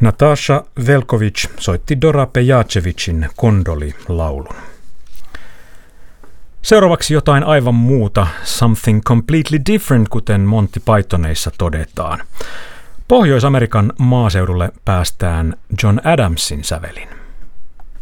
Natasha Velkovic soitti Dora Pejacevicin Kondoli-laulun. Seuraavaksi jotain aivan muuta, something completely different, kuten Monty Pythoneissa todetaan. Pohjois-Amerikan maaseudulle päästään John Adamsin sävelin.